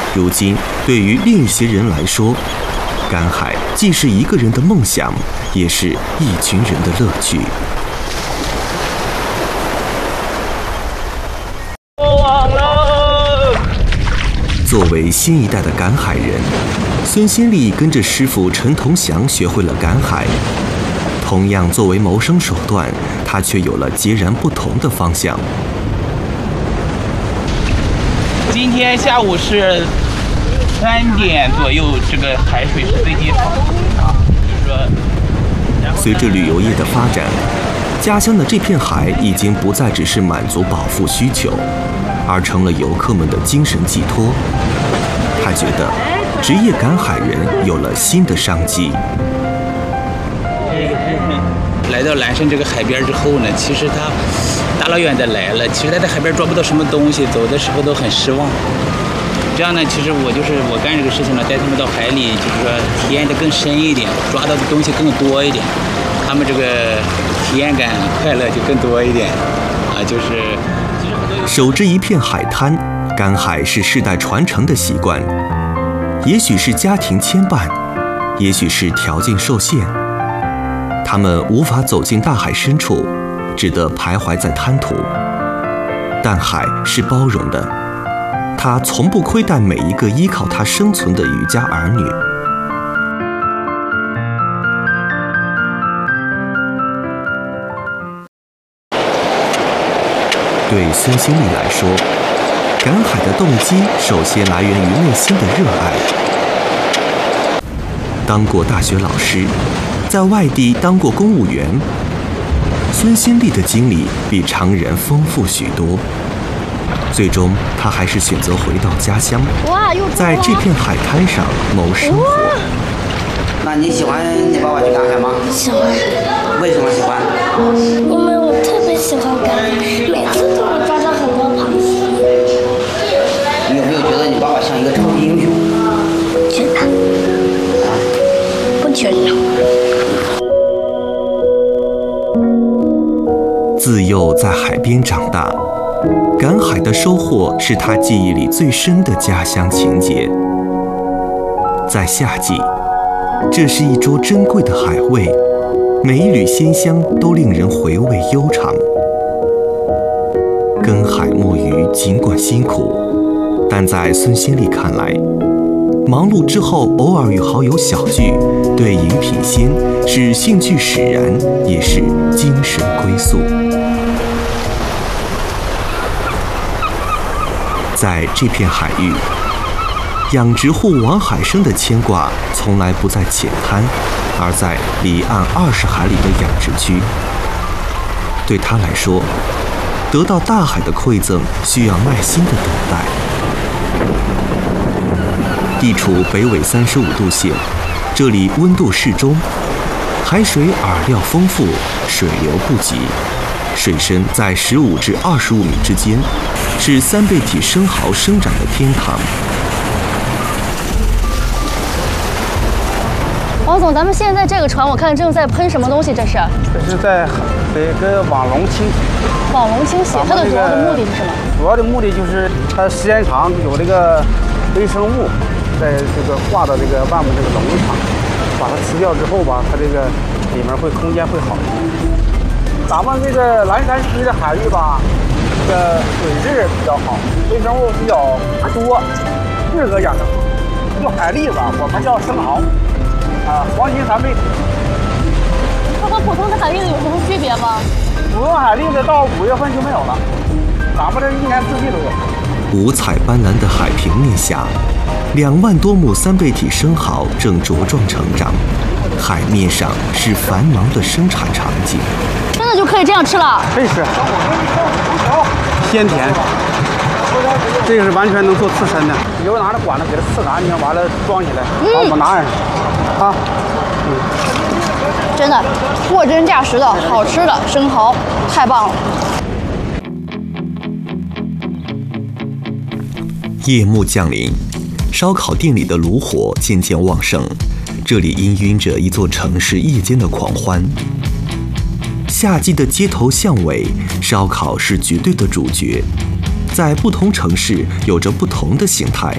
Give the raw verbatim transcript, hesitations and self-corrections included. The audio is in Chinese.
如今对于另一些人来说，赶海既是一个人的梦想，也是一群人的乐趣。作为新一代的赶海人，孙新丽跟着师傅陈同祥学会了赶海。同样作为谋生手段，他却有了截然不同的方向。 今天下午是三点左右，这个海水是最低潮啊，就是说， 随着旅游业的发展，家乡的这片海已经不再只是满足饱腹需求，而成了游客们的精神寄托。他觉得，职业赶海人有了新的商机。 来到蓝山这个海边之后呢，其实他大老远的来了，其实他在海边抓不到什么东西，走的时候都很失望。这样呢，其实我就是我干这个事情呢，带他们到海里，就是说体验的更深一点，抓到的东西更多一点，他们这个体验感、快乐就更多一点啊，就是。 守着一片海滩，赶海是世代传承的习惯，也许是家庭牵绊，也许是条件受限。他们无法走进大海深处，只得徘徊在滩涂。但海是包容的，它从不亏待每一个依靠它生存的渔家儿女。对孙新丽来说，赶海的动机首先来源于内心的热爱。当过大学老师，在外地当过公务员，孙新丽的经历比常人丰富许多。最终，她还是选择回到家乡，在这片海滩上谋生活。 那你喜欢你爸爸去赶海吗？ 喜欢。 为什么喜欢？ 因为我特别喜欢赶海，每次都能抓到很多螃蟹。 你有没有觉得你爸爸像一个超级英雄？ 觉得。啊？不觉得。 自幼在海边长大，赶海的收获是他记忆里最深的家乡情结。在夏季，这是一桌珍贵的海味，每一缕鲜香都令人回味悠长。跟海摸鱼尽管辛苦，但在孙新丽看来，忙碌之后偶尔与好友小聚，对饮品鲜是兴趣使然，也是精神归宿。在这片海域，养殖户王海生的牵挂从来不在浅滩，而在离岸二十海里的养殖区。对他来说，得到大海的馈赠需要耐心的等待。地处北纬三十五度线，这里温度适中，海水饵料丰富，水流不急，水深在十五至二十五米之间，是三倍体生蚝生长的天堂。 王总，咱们现在这个船，我看正在喷什么东西？这是？ 这是在给个网笼清洗。 网笼清洗，它的主要的目的是什么？ 主要的目的就是它时间长有这个微生物在这个挂到这个外面这个笼子上，把它吃掉之后吧，它这个里面会空间会好一点。咱们这个蓝山区的海域吧，这个水质比较好，微生物比较多，适合养殖。这个海蛎吧，我们叫生蚝。啊，黄金三倍体， 它和普通的海蛎子有什么区别吗？ 普通海蛎子到五月份就没有了，咱们这一年四季都有。 五彩斑斓的海平面下，两万多亩三倍体生蚝正茁壮成长，海面上是繁忙的生产场景。 真的就可以这样吃了？ 可以吃，鲜甜。这个是完全能做刺身的，你就拿着管子给它刺干净，完了装起来，把我们拿上啊。嗯， 真的货真价实的好吃的生蚝，太棒了。 夜幕降临，烧烤店里的炉火渐渐旺盛，这里氤氲着一座城市夜间的狂欢。夏季的街头巷尾，烧烤是绝对的主角。在不同城市有着不同的形态。